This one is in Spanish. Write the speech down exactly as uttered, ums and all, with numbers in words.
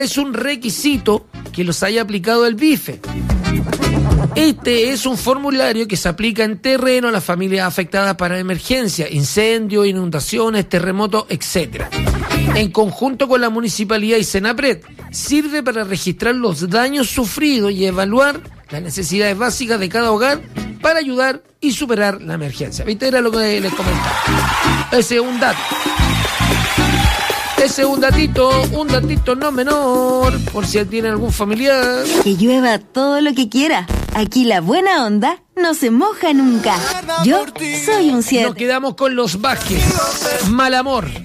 es un requisito que los haya aplicado el B I F E. Este es un formulario que se aplica en terreno a las familias afectadas para emergencia, incendios, inundaciones, terremotos, etcétera. En conjunto con la Municipalidad y Senapred, sirve para registrar los daños sufridos y evaluar las necesidades básicas de cada hogar para ayudar y superar la emergencia. ¿Viste? Era lo que les comentaba. Ese es un dato. Ese es un datito, un datito no menor, por si tiene algún familiar. Que llueva todo lo que quiera. Aquí la buena onda no se moja nunca. Yo soy un siete. Nos quedamos con los Vázquez. Mal amor.